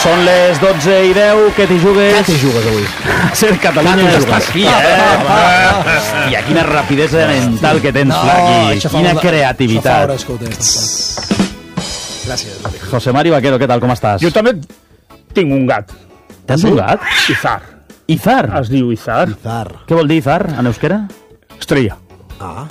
Són les 12:10, què t'hi jugues? Què t'hi jugues avui? Ser Catalunya estàs aquí, Hòstia, quina rapidesa mental que tens, Flaqui. Quina creativitat. Gràcies. José Mari Vaquero, què tal, com estàs? Jo també tinc un gat. Tens un gat? Izar. Izar? Es diu Izar. Què vol dir Izar, en euskera? Estrella. Ah.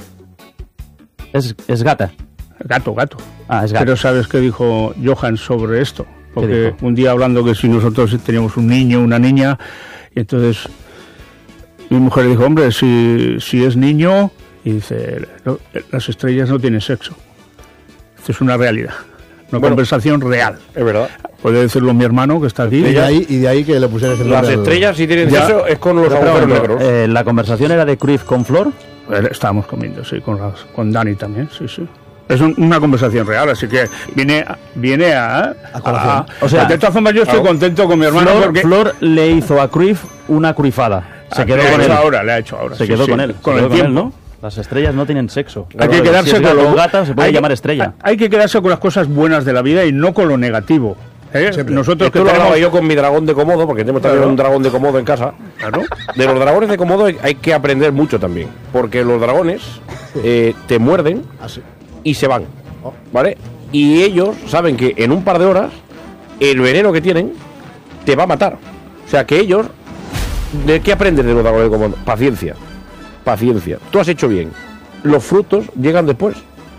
És gata. Gato. Ah, es gato. Pero ¿sabes qué dijo Johan sobre esto? Porque un día hablando que si nosotros teníamos un niño, una niña, y entonces mi mujer le dijo, hombre, si es niño, y dice, las estrellas no tienen sexo. Esto es una realidad, una conversación real. Es verdad. Puede decirlo mi hermano, que está aquí. Y de ahí que le pusieron Las estrellas, si tienen sexo, es con los agujeros negros. ¿La conversación era de Cruyff con Flor? Estábamos comiendo, sí, con Dani también, sí. Es una conversación real, así que viene a colación. O sea, de todas formas, yo estoy contento con mi hermano porque Flor le hizo a Cruyff una cruyfada. Se quedó con él. Le ha hecho ahora. Se quedó con él. Con el tiempo, ¿no? Las estrellas no tienen sexo. Hay que quedarse si con lo gata, se puede llamar estrella. Hay que quedarse con las cosas buenas de la vida y no con lo negativo. Nosotros que lo hablaba yo con mi dragón de Komodo, porque tenemos también un dragón de Komodo en casa. Claro. De los dragones de Komodo hay que aprender mucho también, porque los dragones te muerden y se van, ¿vale? Y ellos saben que en un par de horas el veneno que tienen te va a matar. O sea que ellos, ¿de qué aprendes de los dragones de Komodo? Paciencia. Tú has hecho bien. Los frutos llegan después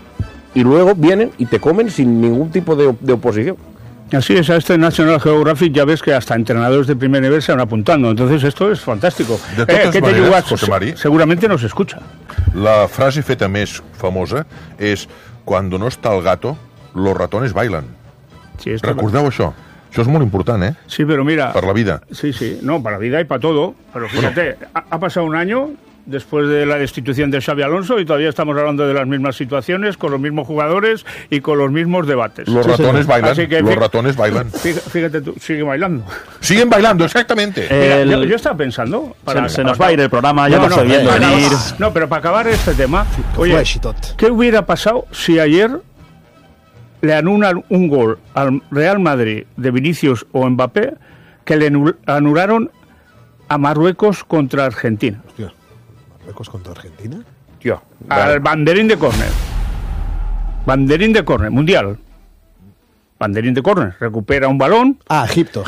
y luego vienen y te comen sin ningún tipo de oposición. Así es, a este National Geographic ya ves que hasta entrenadores de primer nivel se van apuntando. Entonces esto es fantástico. De totes maneres, José Mari, seguramente nos escucha. La frase feta més famosa és cuando no está el gato, los ratones bailan. Sí, Recordeu això? Això és molt important, ¿eh? Sí, pero mira... Per la vida. Sí, no, para la vida y para todo. Pero fíjate, ha pasado un año después de la destitución de Xabi Alonso y todavía estamos hablando de las mismas situaciones, con los mismos jugadores y con los mismos debates. Los ratones bailan. Fíjate tú, sigue bailando. Siguen bailando, exactamente. Mira, yo estaba pensando... Se nos va a ir el programa, ya nos estoy viendo venir. No, pero para acabar este tema, oye, ¿qué hubiera pasado si ayer le anulan un gol al Real Madrid de Vinicius o Mbappé que le anularon a Marruecos contra Argentina? Hostia. ¿Marruecos contra Argentina? Tío, al banderín de córner. Banderín de córner, mundial. Banderín de córner, recupera un balón. Egipto.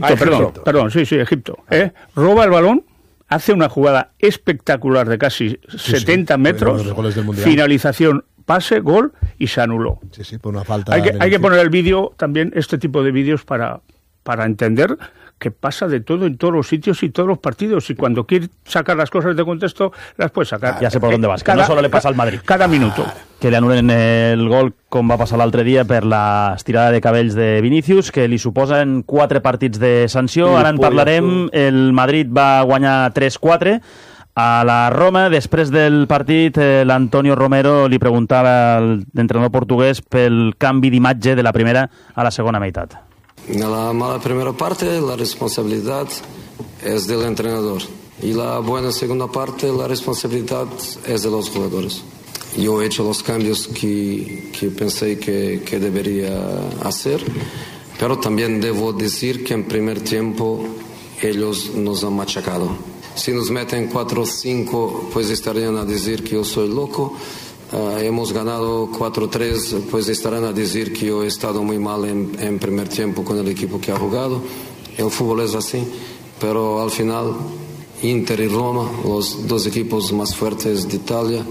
Perdón, sí, Egipto. Roba el balón, hace una jugada espectacular de casi 70 metros, finalización, pase, gol y se anuló. Sí, por una falta. Hay que poner el vídeo, también este tipo de vídeos para entender que pasa de todo en todos los sitios y todos los partidos, y cuando quieres sacar las cosas de contexto las puedes sacar. Ja sé per on vas, que no solo le passa al Madrid. Cada minuto. Que li anulen el gol, com va passar l'altre dia, per la estirada de cabells de Vinícius, que li suposen 4 partits de sanció. Ara en parlarem. El Madrid va guanyar 3-4 a la Roma. Després del partit, l'Antonio Romero li preguntava al entrenador portuguès pel canvi d'imatge de la primera a la segona meitat. La mala primera parte, la responsabilidad es del entrenador. Y la buena segunda parte, la responsabilidad es de los jugadores. Yo he hecho los cambios que pensé que debería hacer, pero también debo decir que en primer tiempo ellos nos han machacado. Si nos meten 4 o 5, pues estarían a decir que yo soy loco. Hemos ganado 4-3, pues estarán a decir que yo he estado muy mal en primer tiempo con el equipo que ha jugado. El fútbol es así, pero al final Inter y Roma, los 2 equipos más fuertes de Italia,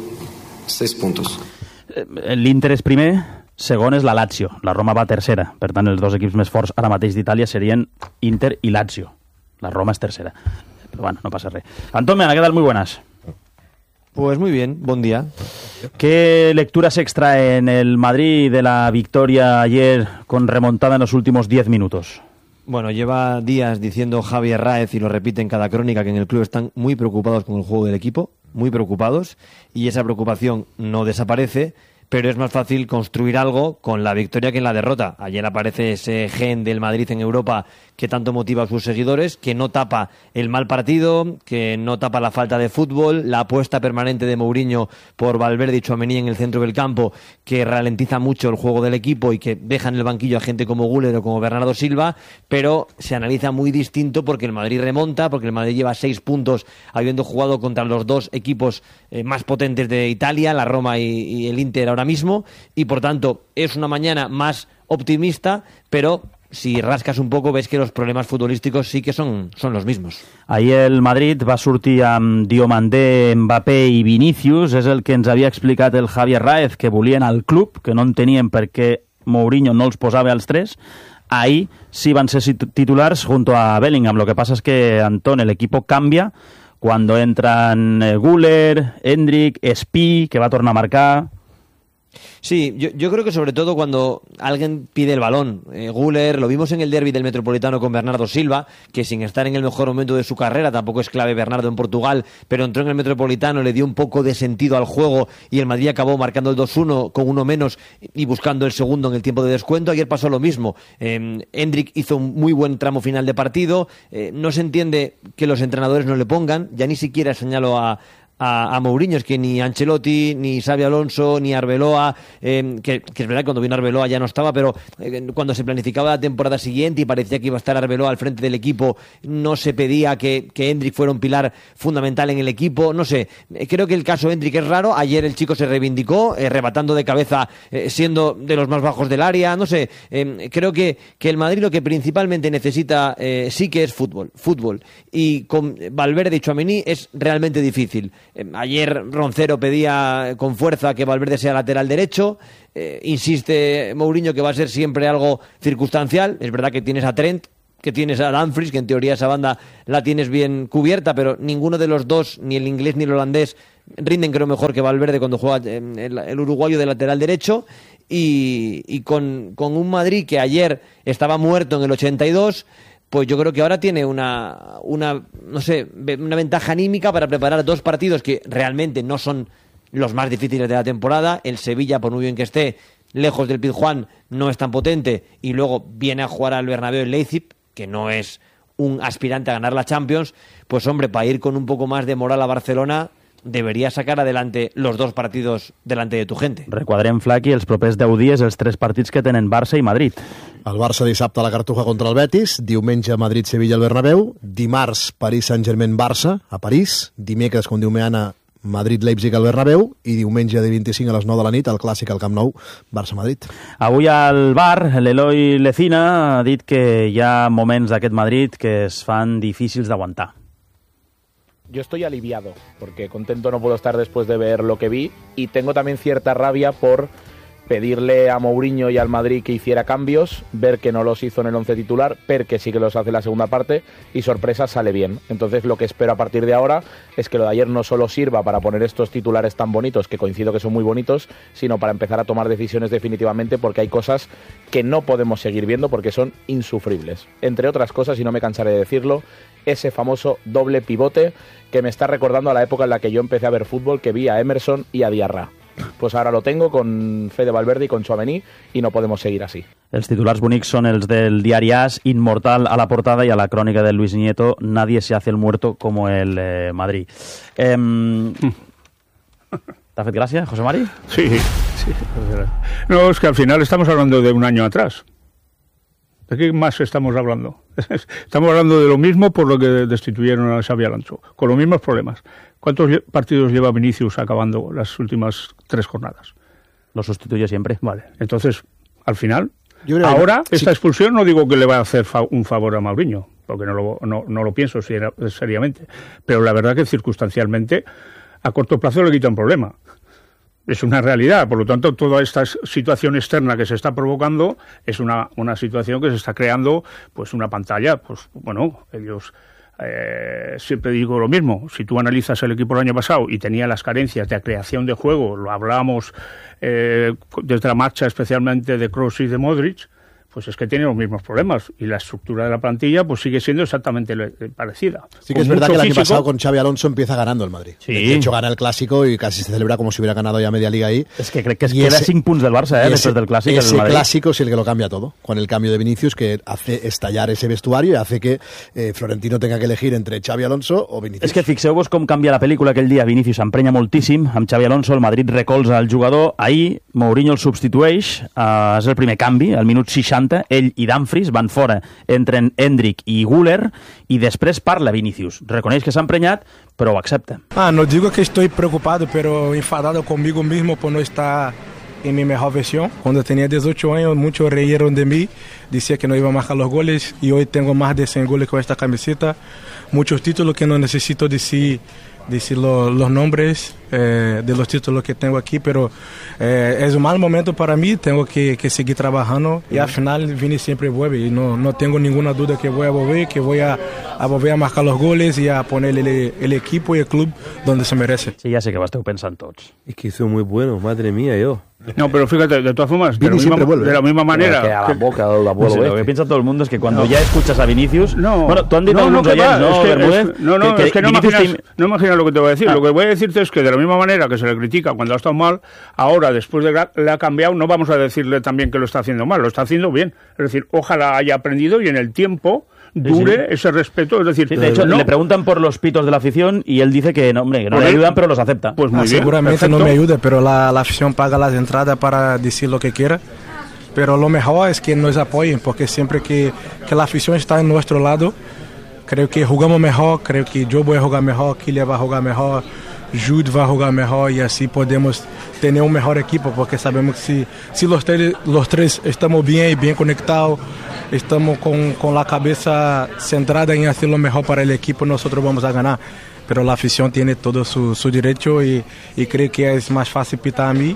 6 puntos. L'Inter és primer, segon és la Lazio. La Roma va tercera. Per tant, els 2 equips més forts ara mateix d'Itàlia serien Inter i Lazio. La Roma és tercera. Però bueno, no passa res. Antón Mena, ¿qué tal? Muy buenas. Pues muy bien, buen día. ¿Qué lectura se extrae en el Madrid de la victoria ayer con remontada en los últimos 10 minutos? Bueno, lleva días diciendo Javier Ráez, y lo repite en cada crónica, que en el club están muy preocupados con el juego del equipo, muy preocupados, y esa preocupación no desaparece, pero es más fácil construir algo con la victoria que en la derrota. Ayer aparece ese gen del Madrid en Europa que tanto motiva a sus seguidores, que no tapa el mal partido, que no tapa la falta de fútbol, la apuesta permanente de Mourinho por Valverde y Tchouaméni en el centro del campo, que ralentiza mucho el juego del equipo y que deja en el banquillo a gente como Güler o como Bernardo Silva, pero se analiza muy distinto porque el Madrid remonta, porque el Madrid lleva 6 puntos habiendo jugado contra los dos equipos más potentes de Italia, la Roma y el Inter ahora mismo, y por tanto es una mañana más optimista, pero si rascas un poco ves que los problemas futbolísticos sí que son los mismos. Ahir el Madrid va sortir amb Diomandé, Mbappé i Vinícius, és el que ens havia explicat el Javier Raez, que volien al club, que no entenien per què Mourinho no els posava als tres. Ahí sí van ser titulares junto a Bellingham. Lo que pasa es que, Antón, el equipo cambia cuando entran Güler, Endrick, Espí, que va a tornar a marcar. Sí, yo creo que sobre todo cuando alguien pide el balón. Güler, lo vimos en el derbi del Metropolitano con Bernardo Silva, que sin estar en el mejor momento de su carrera, tampoco es clave Bernardo en Portugal, pero entró en el Metropolitano, le dio un poco de sentido al juego y el Madrid acabó marcando el 2-1 con uno menos y buscando el segundo en el tiempo de descuento. Ayer pasó lo mismo. Endrick hizo un muy buen tramo final de partido. No se entiende que los entrenadores no le pongan. Ya ni siquiera señalo a Mourinho, es que ni Ancelotti, ni Xabi Alonso, ni Arbeloa, que es verdad que cuando vino Arbeloa ya no estaba, pero cuando se planificaba la temporada siguiente y parecía que iba a estar Arbeloa al frente del equipo, no se pedía que Endrick fuera un pilar fundamental en el equipo. No sé, creo que el caso Endrick es raro. Ayer el chico se reivindicó, rebatando de cabeza, siendo de los más bajos del área. No sé, creo que el Madrid lo que principalmente necesita sí que es fútbol, y con Valverde y Tchouaméni es realmente difícil. Ayer Roncero pedía con fuerza que Valverde sea lateral derecho. Insiste Mourinho que va a ser siempre algo circunstancial. Es verdad que tienes a Trent, que tienes a Dumfries, que en teoría esa banda la tienes bien cubierta, pero ninguno de los dos, ni el inglés ni el holandés, rinden creo mejor que Valverde cuando juega el uruguayo de lateral derecho. Y con un Madrid que ayer estaba muerto en el 82, pues yo creo que ahora tiene una ventaja anímica para preparar dos partidos que realmente no son los más difíciles de la temporada. El Sevilla, por muy bien que esté lejos del Pizjuán, no es tan potente, y luego viene a jugar al Bernabéu en Leipzig, que no es un aspirante a ganar la Champions. Pues hombre, para ir con un poco más de moral a Barcelona, debería sacar adelante los dos partidos delante de tu gente. Requadrem, Flaqui, els propers 10 dies, els 3 partits que tenen Barça i Madrid. El Barça dissabte a la Cartuja contra el Betis, diumenge Madrid-Sevilla al Bernabéu, dimarts París-Saint-Germain-Barça a París, dimecres, com diu Meana, Madrid-Leipzig al Bernabéu, i diumenge de 25 a les 9 de la nit, el clàssic al Camp Nou, Barça-Madrid. Avui al bar, l'Eloi Lecina ha dit que hi ha moments d'aquest Madrid que es fan difícils d'aguantar. Yo estoy aliviado, porque contento no puedo estar después de ver lo que vi, y tengo también cierta rabia por pedirle a Mourinho y al Madrid que hiciera cambios, ver que no los hizo en el 11 titular, ver que sí que los hace en la segunda parte, y sorpresa, sale bien. Entonces lo que espero a partir de ahora es que lo de ayer no solo sirva para poner estos titulares tan bonitos, que coincido que son muy bonitos, sino para empezar a tomar decisiones definitivamente, porque hay cosas que no podemos seguir viendo porque son insufribles. Entre otras cosas, y no me cansaré de decirlo, ese famoso doble pivote que me está recordando a la época en la que yo empecé a ver fútbol, que vi a Emerson y a Diarra. Pues ahora lo tengo con Fede Valverde y con Tchouaméni, y no podemos seguir así. Els titulars bonics són els del diari AS, Inmortal a la portada, i a la crònica de Luis Nieto, Nadie se hace el muerto como el Madrid. ¿Te ha fet gràcia, José Mari? Sí. No, es que al final estamos hablando de un año atrás. ¿De qué más estamos hablando? Estamos hablando de lo mismo por lo que destituyeron a Xabi Alonso, con los mismos problemas. ¿Cuántos partidos lleva Vinícius acabando las últimas 3 jornadas? Lo sustituye siempre. Vale, entonces, al final, ahora, esta expulsión no digo que le va a hacer un favor a Mourinho, porque no lo pienso seriamente, pero la verdad que circunstancialmente, a corto plazo le quita un problema. Es una realidad, por lo tanto, toda esta situación externa que se está provocando es una situación que se está creando, pues una pantalla, pues bueno, ellos siempre digo lo mismo. Si tú analizas el equipo el año pasado y tenía las carencias de creación de juego, lo hablábamos desde la marcha especialmente de Kroos y de Modric, pues es que tiene los mismos problemas y la estructura de la plantilla pues sigue siendo exactamente parecida. Sí que es verdad que el año pasado con Xavi Alonso empieza ganando el Madrid. Sí. De hecho gana el Clásico y casi se celebra como si hubiera ganado ya media liga ahí. Es que crec que es queda 5 punts del Barça, después del Clásico. Ese Clásico es el que lo cambia todo, con el cambio de Vinicius, que hace estallar ese vestuario y hace que Florentino tenga que elegir entre Xavi Alonso o Vinicius. És que fixeu-vos com canvia la pel·lícula aquell dia. Vinicius s'emprenya moltíssim, amb Xavi Alonso, el Madrid recolza el jugador. Ahir Mourinho el substitueix, és el primer canvi, al minut 60, ell i Dumfries van fora, entren Endrick i Güler, i després parla Vinicius. Reconeix que s'ha emprenyat, però ho accepta. No digo que estoy preocupado, pero enfadado conmigo mismo por no estar en mi mejor versión. Cuando tenía 18 años, muchos reyeron de mí, decía que no iba a marcar los goles, y hoy tengo más de 100 goles con esta camiseta, muchos títulos que no necesito decir los nombres de los títulos que tengo aquí, pero es un mal momento para mí, tengo que seguir trabajando y al final Vini siempre vuelve y no tengo ninguna duda que voy a volver, que voy a volver a marcar los goles y a poner el equipo y el club donde se merece. Sí, ja sé que ho esteu pensant tots. Es que soy muy bueno, madre mía, yo. No, pero fíjate, de todas formas, de la misma manera... Que a la boca del abuelo Lo que piensa todo el mundo es que cuando ya escuchas a Vinicius... Bueno, tú han dicho algunos oyentes, ¿no, Bermúdez? Es que no imaginas lo que te voy a decir. Lo que voy a decirte es que de la misma manera que se le critica cuando ha estado mal, ahora, después de que le ha cambiado, no vamos a decirle también que lo está haciendo mal, lo está haciendo bien. Es decir, ojalá haya aprendido y en el tiempo dure ese respeto. Es decir, de hecho, le preguntan por los pitos de la afición y él dice que no, hombre, que no le ayudan, pero los acepta. Pues muy bien. Seguramente perfecto. No me ayuda, pero la afición paga las entradas para decir lo que quiera. Pero lo mejor es que nos apoyen, porque siempre que la afición está en nuestro lado, creo que jugamos mejor, creo que yo voy a jugar mejor, Kylian va a jugar mejor, Jude va a jugar mejor y así podemos tener un mejor equipo, porque sabemos que si los tres estamos bien y bien conectados, estamos con la cabeza centrada en hacer lo mejor para el equipo, nosotros vamos a ganar. Pero la afición tiene todo su derecho y creo que es más fácil pitar a mí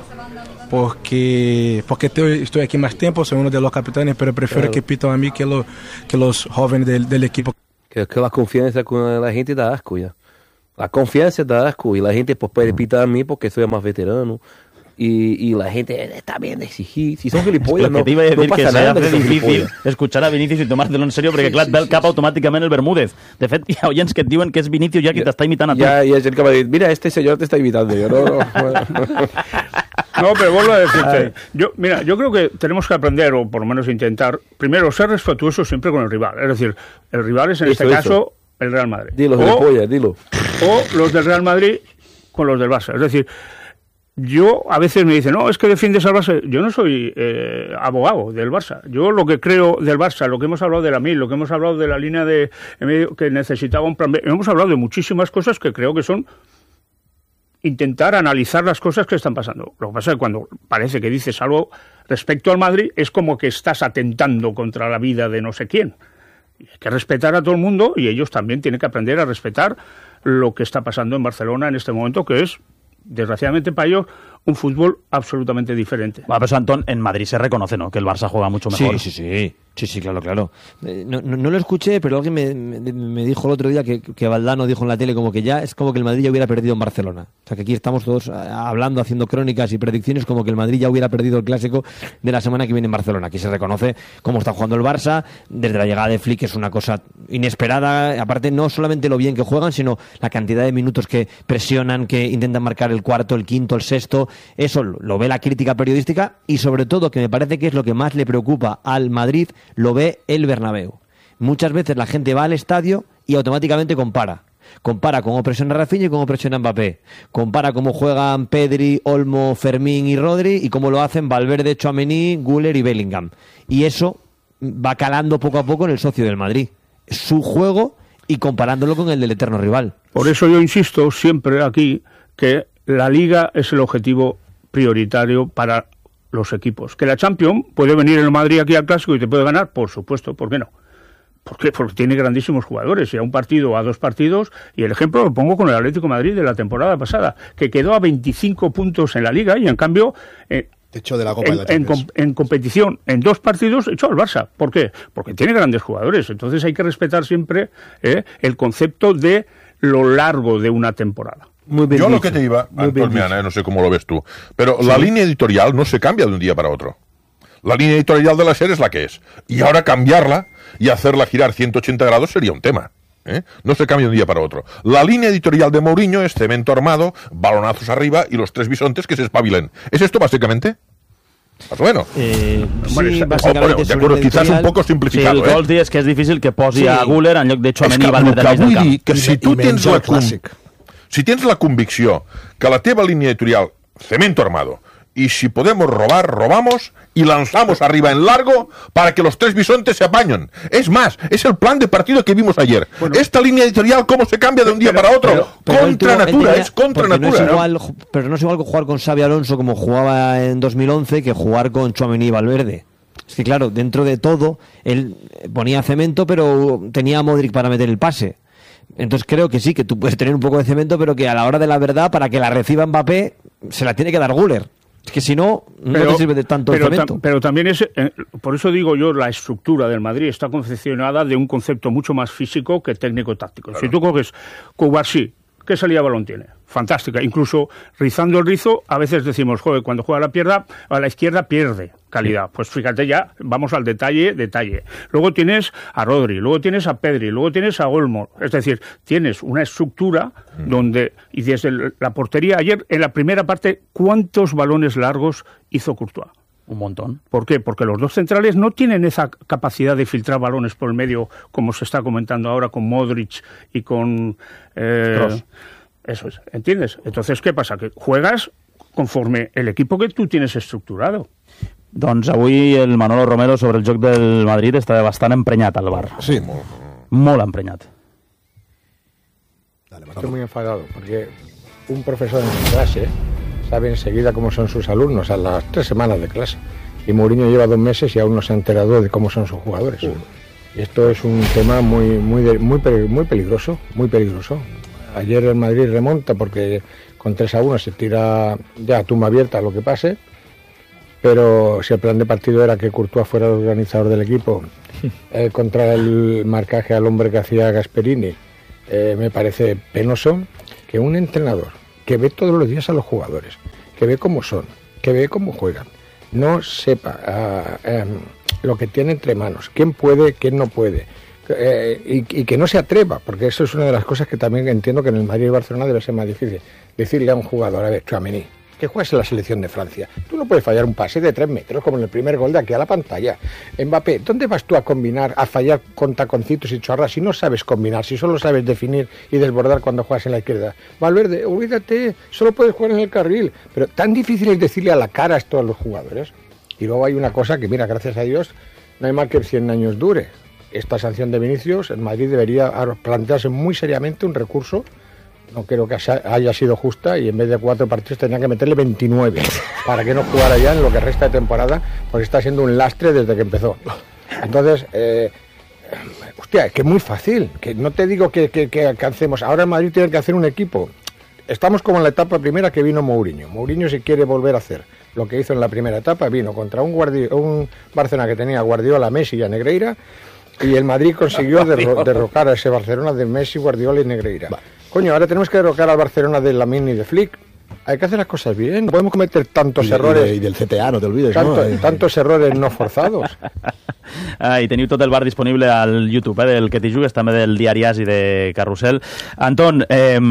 porque estoy aquí más tiempo, soy uno de los capitanes, pero prefiero que pitan a mí que los jóvenes del equipo. Que la confianza con la gente da asco ya. La confianza da asco y la gente pues puede pitar a mí porque soy más veterano. Y la gente está bien de exigir. Si son gilipollas, no, que te iba a decir no que pasa nada. Es difícil escuchar a Vinicius i tomar-te-lo en sèrio, perquè clar, et ve al cap automàticament el Bermúdez. De fet, hi ha oients que et diuen que és Vinicius ja qui t'està imitant a tu. Ya, y hay gente que me dice, mira, este señor te está imitando. Yo no. No, pero vuelvo a decirte, yo creo que tenemos que aprender, o por lo menos intentar, primero, ser respetuosos siempre con el rival. Es decir, el rival es en este caso el Real Madrid. Dilo, dilo. O los del Real Madrid con los del Barça. Es decir, yo a veces me dicen, no, es que defiendes al Barça. Yo no soy abogado del Barça. Yo lo que creo del Barça, lo que hemos hablado de la MIL, lo que hemos hablado de la línea de medio que necesitaba un plan B, hemos hablado de muchísimas cosas que creo que son intentar analizar las cosas que están pasando. Lo que pasa es que cuando parece que dices algo respecto al Madrid, es como que estás atentando contra la vida de no sé quién. Y hay que respetar a todo el mundo y ellos también tienen que aprender a respetar lo que está pasando en Barcelona en este momento, que es, desgraciadamente para ellos, un fútbol absolutamente diferente. Bueno, pues Antón, en Madrid se reconoce, ¿no?, que el Barça juega mucho mejor. Sí, claro. No lo escuché, pero alguien me dijo el otro día que Valdano dijo en la tele como que ya es como que el Madrid ya hubiera perdido en Barcelona. O sea, que aquí estamos todos hablando, haciendo crónicas y predicciones como que el Madrid ya hubiera perdido el clásico de la semana que viene en Barcelona. Aquí se reconoce cómo está jugando el Barça, desde la llegada de Flick es una cosa inesperada. Aparte, no solamente lo bien que juegan, sino la cantidad de minutos que presionan, que intentan marcar el cuarto, el quinto, el sexto. Eso lo ve la crítica periodística y sobre todo, que me parece que es lo que más le preocupa al Madrid, lo ve el Bernabéu. Muchas veces la gente va al estadio y automáticamente compara cómo presiona Rafinha y cómo presiona Mbappé, compara cómo juegan Pedri, Olmo, Fermín y Rodri y cómo lo hacen Valverde, Tchouaméni, Güler y Bellingham, y eso va calando poco a poco en el socio del Madrid, su juego, y comparándolo con el del eterno rival. Por eso yo insisto siempre aquí que la Liga es el objetivo prioritario para los equipos. Que la Champions puede venir el Madrid aquí al Clásico y te puede ganar, por supuesto, ¿por qué no? ¿Por qué? Porque tiene grandísimos jugadores, y a un partido, a dos partidos, y el ejemplo lo pongo con el Atlético de Madrid de la temporada pasada, que quedó a 25 puntos en la Liga y en cambio echó de la Copa de la Champions. En competición, en dos partidos, echó al Barça. ¿Por qué? Porque tiene grandes jugadores. Entonces hay que respetar siempre el concepto de lo largo de una temporada. Yo lo que te iba, Antón Miana, no sé cómo lo ves tú, pero la línea editorial no se cambia de un día para otro. La línea editorial de la SER es la que es. Y ahora cambiarla y hacerla girar 180 grados sería un tema. No se cambia de un día para otro. La línea editorial de Mourinho es cemento armado, balonazos arriba y los 3 bisontes que se espabilen. ¿Es esto básicamente? Más o menos. Sí, básicamente de acuerdo, quizás un poco simplificado. Sí, el que vols dir és que és difícil que posi a Güler en lloc de Tchouaméni i Valverde al mig del camp. Que si tu tens la convicció que la teva línea editorial, cemento armado, y si podemos robar, robamos y lanzamos arriba en largo para que los 3 bisontes se apañen. Es más, es el plan de partido que vimos ayer. Bueno, esta línea editorial, ¿cómo se cambia de un día para otro? Contra natura, es contra natura. Pero no es igual jugar con Xabi Alonso como jugaba en 2011 que jugar con Tchouaméni y Valverde. Es que claro, dentro de todo, él ponía cemento, pero tenía a Modric para meter el pase. Entonces creo que sí, que tú puedes tener un poco de cemento, pero que a la hora de la verdad, para que la reciba Mbappé, se la tiene que dar Güler. Es que si no, no te sirve de tanto el cemento. Pero también es, por eso digo yo, la estructura del Madrid está confeccionada de un concepto mucho más físico que técnico-táctico. Claro. Si tú coges Koubarsi, ¿qué salida de balón tiene? Fantástica. Incluso rizando el rizo, a veces decimos, joder, cuando juega a la izquierda pierde calidad. Pues fíjate ya, vamos al detalle. Luego tienes a Rodri, luego tienes a Pedri, luego tienes a Olmo. Es decir, tienes una estructura donde, y desde la portería, ayer en la primera parte, ¿cuántos balones largos hizo Courtois? Un montón. ¿Por qué? Porque los dos centrales no tienen esa capacidad de filtrar balones por el medio, como se está comentando ahora con Modric y con Kroos. Eso es, ¿entiendes? Entonces, ¿qué pasa? Que juegas conforme el equipo que tú tienes estructurado. Doncs avui el Manolo Romero sobre el joc del Madrid està bastant emprenyat al bar. Sí, molt emprenyat. Estoy muy enfadado porque un profesor en mi clase sabe enseguida cómo son sus alumnos a las 3 semanas de clase. Y Mourinho lleva 2 meses y aún no se ha enterado de cómo son sus jugadores. Y esto es un tema muy peligroso, muy peligroso. Ayer el Madrid remonta porque con 3-1 se tira ya a tumba abierta lo que pase. Pero si el plan de partido era que Courtois fuera el organizador del equipo, contra el marcaje al hombre que hacía Gasperini, me parece penoso que un entrenador que ve todos los días a los jugadores, que ve cómo son, que ve cómo juegan, no sepa lo que tiene entre manos, quién puede, quién no puede, y que no se atreva, porque eso es una de las cosas que también entiendo que en el Madrid y Barcelona debe ser más difícil, decirle a un jugador, a ver, Tchouaméni, que juegues en la selección de Francia. Tú no puedes fallar un pase de 3 metros como en el primer gol de aquí a la pantalla. Mbappé, ¿dónde vas tú a combinar, a fallar con taconcitos y chorras si no sabes combinar, si solo sabes definir y desbordar cuando juegas en la izquierda? Valverde, olvídate, solo puedes jugar en el carril. Pero tan difícil es decirle a la cara esto a los jugadores. Y luego hay una cosa que, mira, gracias a Dios, no hay mal que 100 años dure. Esta sanción de Vinicius, el Madrid debería plantearse muy seriamente un recurso. No creo que haya sido justa y en vez de 4 partidos tenía que meterle 29 para que no jugara ya en lo que resta de temporada, porque está siendo un lastre desde que empezó. Entonces, hostia, es que es muy fácil, que no te digo que alcancemos. Ahora el Madrid tiene que hacer un equipo. Estamos como en la etapa primera que vino Mourinho. Mourinho, si quiere volver a hacer lo que hizo en la primera etapa, vino contra un Barcelona que tenía a Guardiola, Messi y a Negreira, y el Madrid consiguió derrocar a ese Barcelona de Messi, Guardiola y Negreira. Coño, ahora tenemos que derrocar al Barcelona de Lamine y de Flick. Hay que hacer las cosas bien. No podemos cometer tantos errores. Y del CTA, no te olvides. Tantos errores no forzados. I teniu tot el bar disponible al YouTube, del Que t'hi jugues, també del Diari As i de Carrusel. Antón,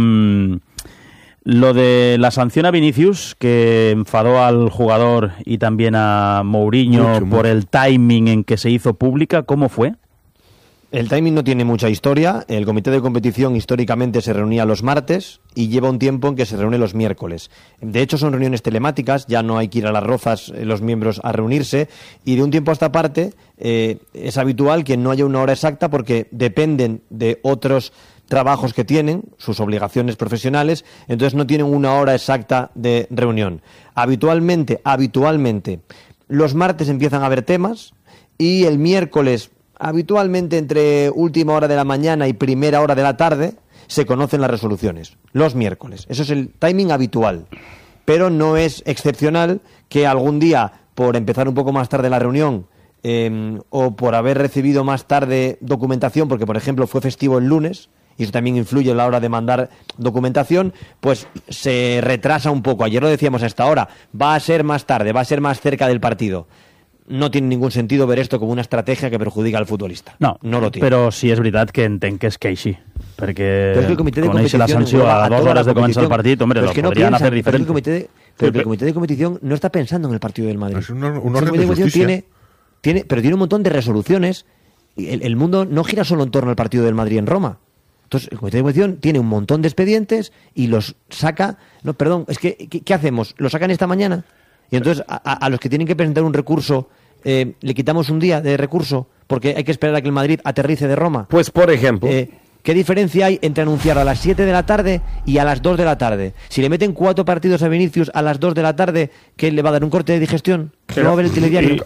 lo de la sanción a Vinicius, que enfadó al jugador y también a Mourinho por el timing en que se hizo pública, ¿cómo fue? El timing no tiene mucha historia. El comité de competición históricamente se reunía los martes y lleva un tiempo en que se reúne los miércoles. De hecho, son reuniones telemáticas, ya no hay que ir a las Rozas los miembros a reunirse, y de un tiempo a esta parte es habitual que no haya una hora exacta porque dependen de otros trabajos que tienen, sus obligaciones profesionales, entonces no tienen una hora exacta de reunión. Habitualmente, los martes empiezan a haber temas y el miércoles, habitualmente entre última hora de la mañana y primera hora de la tarde, se conocen las resoluciones. Los miércoles. Eso es el timing habitual. Pero no es excepcional que algún día, por empezar un poco más tarde la reunión, o por haber recibido más tarde documentación, porque por ejemplo fue festivo el lunes, y eso también influye a la hora de mandar documentación, pues se retrasa un poco. Ayer lo decíamos a esta hora, va a ser más tarde, va a ser más cerca del partido. no tiene ningún sentido ver esto como una estrategia que perjudica al futbolista. No lo tiene. Però sí és veritat que entenc que és que així, perquè Però és que el comitè de conèixer la sanció a 2 hores de començar el partit, hombre, lo podrían hacer diferente. Pero el comité de competición no está pensando en el partido del Madrid. Es un orden el comité de competición justicia. pero tiene un montón de resoluciones. El mundo no gira solo en torno al partido del Madrid en Roma. Entonces, el comité de competición tiene un montón de expedientes y los saca... No, perdón, es que ¿qué hacemos? ¿Lo sacan esta mañana? Y entonces a los que tienen que presentar un recurso le quitamos un día de recurso porque hay que esperar a que el Madrid aterrice de Roma. Pues, por ejemplo... ¿Qué diferencia hay entre anunciar a las 7 de la tarde y a las 2 de la tarde? Si le meten 4 partidos a Vinicius a las 2 de la tarde, ¿qué le va a dar un corte de digestión? ¿No va a ver el telediario?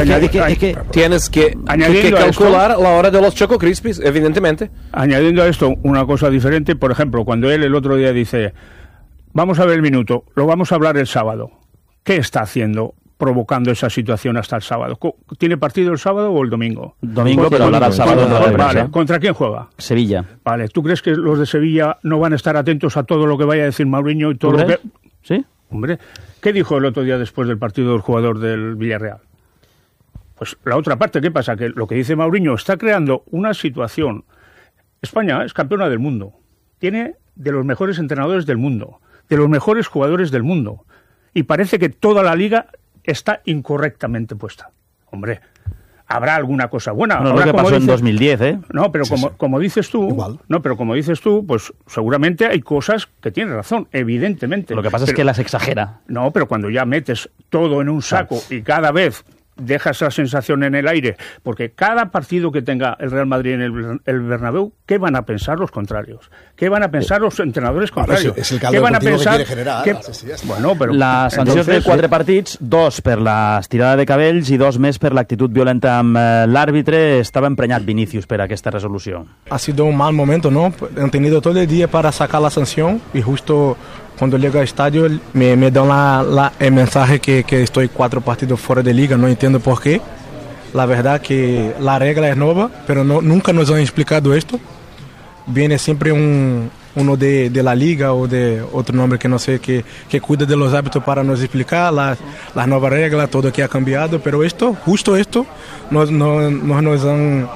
Tienes que calcular la hora de los Choco Crispies, evidentemente. Añadiendo a esto una cosa diferente, por ejemplo, cuando él el otro día dice, vamos a ver el minuto, lo vamos a hablar el sábado. ¿Qué está haciendo provocando esa situación hasta el sábado? ¿Tiene partido el sábado o el domingo? Domingo, pero hablará el sábado. Vale, ¿contra quién juega? Sevilla. Vale, ¿tú crees que los de Sevilla no van a estar atentos a todo lo que vaya a decir Mourinho y todo lo que... ¿Sí? Hombre, ¿qué dijo el otro día después del partido del jugador del Villarreal? Pues la otra parte, ¿qué pasa? Que lo que dice Mourinho está creando una situación. España es campeona del mundo. Tiene de los mejores entrenadores del mundo, de los mejores jugadores del mundo. Y parece que toda la liga está incorrectamente puesta. Hombre, habrá alguna cosa buena. No, lo que pasó en 2010, ¿eh? No, pero como dices tú, igual. No, pero como dices tú, pues seguramente hay cosas que tienes razón, evidentemente. Lo que pasa es que las exagera. No, pero cuando ya metes todo en un saco y cada vez dejas esa sensación en el aire, porque cada partido que tenga el Real Madrid en el Bernabéu, ¿qué van a pensar los contrarios? ¿Qué van a pensar los entrenadors contrarios? És el caldo cultivo que quiere generar. Bueno, però... La sanció és de 4 partits, 2 per l'estirada de cabells i 2 més per l'actitud violenta amb l'àrbitre. Estava emprenyat Vinicius per aquesta resolució. Ha sido un mal momento, ¿no? Han tenido todo el día para sacar la sanción y justo cuando llego al estadio me dan el mensaje que estoy 4 partidos fuera de liga, no entiendo por qué. La verdad que la regla es nueva, pero nunca nos han explicado esto. Viene siempre uno de la liga o de otro nombre que no sé, que cuida de los hábitos para nos explicar las nuevas reglas, todo que ha cambiado, pero justo esto, no nos han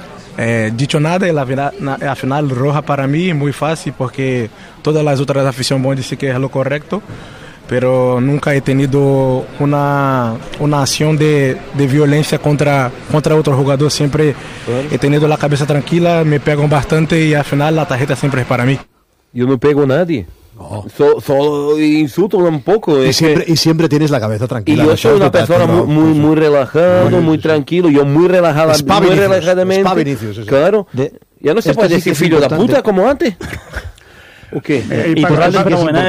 dicho nada y la final roja para mí es muy fácil porque todas las otras aficiones van a decir que es lo correcto, pero nunca he tenido una acción de violencia contra otro jugador. Siempre he tenido la cabeza tranquila, me pegan bastante y al final la tarjeta siempre es para mí. Yo no pego a nadie. No. Solo insulto un poco. Y siempre tienes la cabeza tranquila. Y yo soy una persona muy relajada, muy tranquilo. Yo muy relajadamente. Spa Vinicius. Claro. Ya no se puede decir filho da puta como antes. ¿O qué? Y por